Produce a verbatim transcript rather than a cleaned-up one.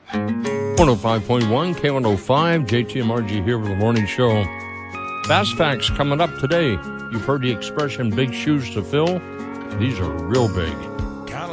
one oh five point one, K one oh five, J T M R G here with the morning show. Bass facts coming up today. You've heard the expression big shoes to fill. These are real big.